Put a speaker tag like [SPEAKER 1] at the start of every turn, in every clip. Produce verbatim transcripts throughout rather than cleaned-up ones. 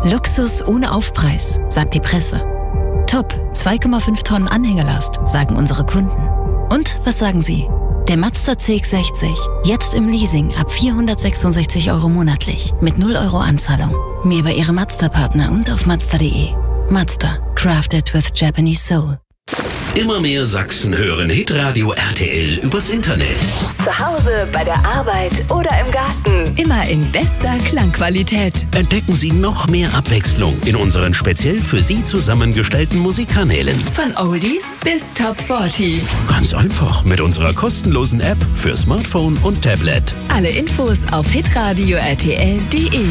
[SPEAKER 1] Luxus ohne Aufpreis, sagt die Presse. Top, zwei Komma fünf Tonnen Anhängerlast, sagen unsere Kunden. Und was sagen Sie? Der Mazda C X sechzig, jetzt im Leasing ab vierhundertsechsundsechzig Euro monatlich, mit null Euro Anzahlung. Mehr bei Ihrem Mazda-Partner und auf mazda punkt de. Mazda, crafted with Japanese soul.
[SPEAKER 2] Immer mehr Sachsen hören Hitradio R T L übers Internet.
[SPEAKER 3] Zu Hause, bei der Arbeit oder im Garten. Immer in bester Klangqualität.
[SPEAKER 2] Entdecken Sie noch mehr Abwechslung in unseren speziell für Sie zusammengestellten Musikkanälen.
[SPEAKER 3] Von Oldies bis Top vierzig.
[SPEAKER 2] Ganz einfach mit unserer kostenlosen App für Smartphone und Tablet.
[SPEAKER 3] Alle Infos auf hitradio r t l punkt de.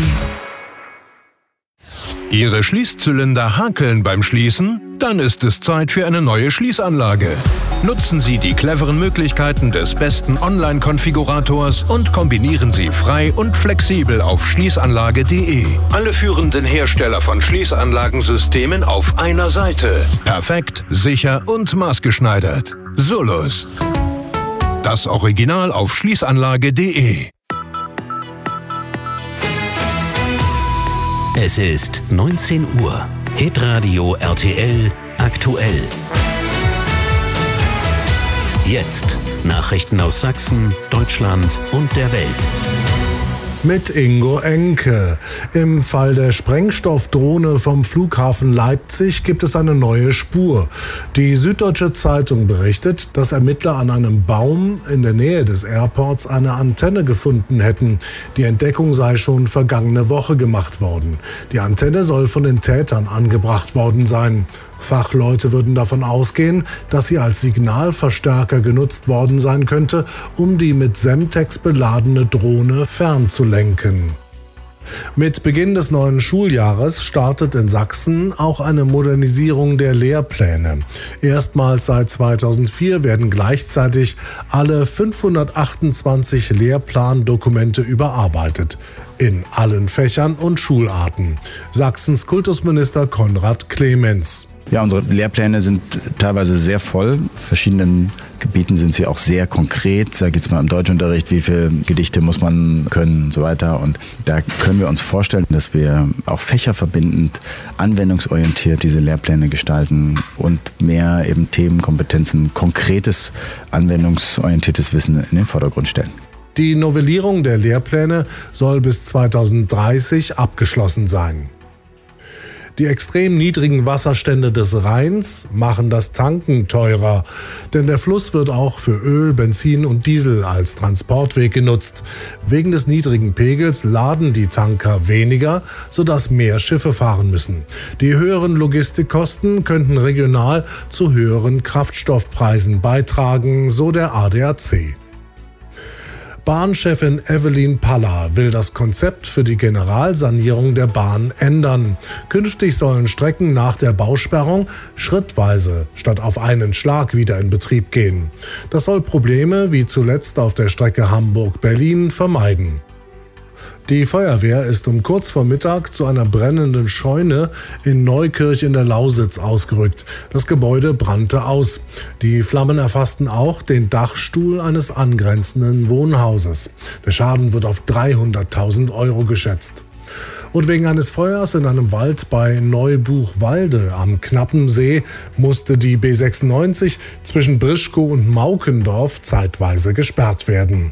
[SPEAKER 4] Ihre Schließzylinder hakeln beim Schließen? Dann ist es Zeit für eine neue Schließanlage. Nutzen Sie die cleveren Möglichkeiten des besten Online-Konfigurators und kombinieren Sie frei und flexibel auf schließanlage punkt de. Alle führenden Hersteller von Schließanlagensystemen auf einer Seite. Perfekt, sicher und maßgeschneidert. Solus. Das Original auf schließanlage punkt de.
[SPEAKER 2] Es ist neunzehn Uhr. Hitradio R T L aktuell. Jetzt Nachrichten aus Sachsen, Deutschland und der Welt.
[SPEAKER 5] Mit Ingo Enke. Im Fall der Sprengstoffdrohne vom Flughafen Leipzig gibt es eine neue Spur. Die Süddeutsche Zeitung berichtet, dass Ermittler an einem Baum in der Nähe des Airports eine Antenne gefunden hätten. Die Entdeckung sei schon vergangene Woche gemacht worden. Die Antenne soll von den Tätern angebracht worden sein. Fachleute würden davon ausgehen, dass sie als Signalverstärker genutzt worden sein könnte, um die mit Semtex beladene Drohne fernzulenken. Mit Beginn des neuen Schuljahres startet in Sachsen auch eine Modernisierung der Lehrpläne. Erstmals seit zweitausendvier werden gleichzeitig alle fünfhundertachtundzwanzig Lehrplandokumente überarbeitet. In allen Fächern und Schularten. Sachsens Kultusminister Konrad Clemens.
[SPEAKER 6] Ja, unsere Lehrpläne sind teilweise sehr voll. In verschiedenen Gebieten sind sie auch sehr konkret. Da geht es mal im Deutschunterricht, wie viele Gedichte muss man können und so weiter. Und da können wir uns vorstellen, dass wir auch fächerverbindend, anwendungsorientiert diese Lehrpläne gestalten und mehr eben Themen, Kompetenzen, konkretes, anwendungsorientiertes Wissen in den Vordergrund stellen.
[SPEAKER 5] Die Novellierung der Lehrpläne soll bis zweitausenddreißig abgeschlossen sein. Die extrem niedrigen Wasserstände des Rheins machen das Tanken teurer, denn der Fluss wird auch für Öl, Benzin und Diesel als Transportweg genutzt. Wegen des niedrigen Pegels laden die Tanker weniger, sodass mehr Schiffe fahren müssen. Die höheren Logistikkosten könnten regional zu höheren Kraftstoffpreisen beitragen, so der A D A C. Bahnchefin Evelyn Paller will das Konzept für die Generalsanierung der Bahn ändern. Künftig sollen Strecken nach der Bausperrung schrittweise statt auf einen Schlag wieder in Betrieb gehen. Das soll Probleme wie zuletzt auf der Strecke Hamburg-Berlin vermeiden. Die Feuerwehr ist um kurz vor Mittag zu einer brennenden Scheune in Neukirch in der Lausitz ausgerückt. Das Gebäude brannte aus. Die Flammen erfassten auch den Dachstuhl eines angrenzenden Wohnhauses. Der Schaden wird auf dreihunderttausend Euro geschätzt. Und wegen eines Feuers in einem Wald bei Neubuchwalde am Knappensee musste die B sechsundneunzig zwischen Brischkow und Maukendorf zeitweise gesperrt werden.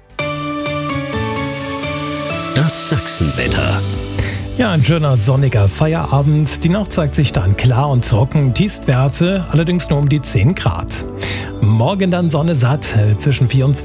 [SPEAKER 2] Das Sachsenwetter.
[SPEAKER 7] Ja, ein schöner sonniger Feierabend. Die Nacht zeigt sich dann klar und trocken. Tiefstwerte allerdings nur um die zehn Grad. Morgen dann Sonne satt zwischen vierundzwanzig